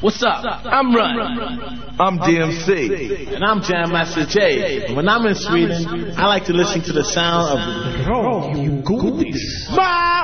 What's up? I'm Run. I'm DMC. And I'm Jam Master Jay. And when I'm in Sweden, I like to listen to the sound of... Bra!